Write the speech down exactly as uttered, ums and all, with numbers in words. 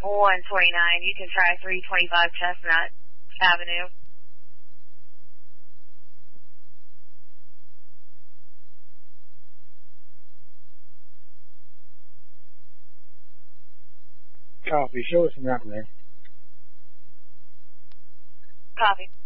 one twenty-nine. You can try three twenty-five Chestnut Avenue. Copy. Show us around there. Copy.